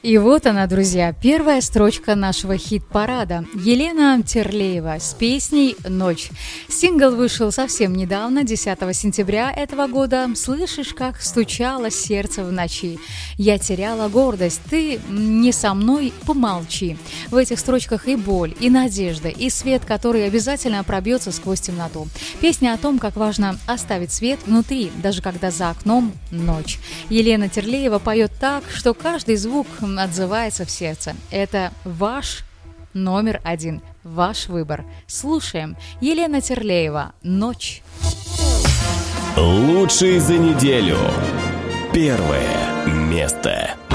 И вот она, друзья, первая строчка нашего хит-парада. Елена Терлеева с песней «Ночь». Сингл вышел совсем недавно, 10 сентября этого года. «Слышишь, как стучало сердце в ночи? Я теряла гордость, ты не со мной, помолчи». В этих строчках и боль, и надежда, и свет, который обязательно пробьется сквозь темноту. Песня о том, как важно оставить свет внутри, даже когда за окном ночь. Елена Терлеева поет так, что каждый звук отзывается в сердце. Это ваш номер один, ваш выбор. Слушаем. Елена Терлеева «Ночь». Лучший за неделю. Первое место.